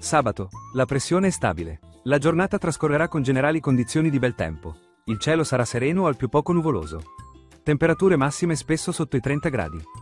Sabato, la pressione è stabile. La giornata trascorrerà con generali condizioni di bel tempo. Il cielo sarà sereno o al più poco nuvoloso. Temperature massime spesso sotto i 30 gradi.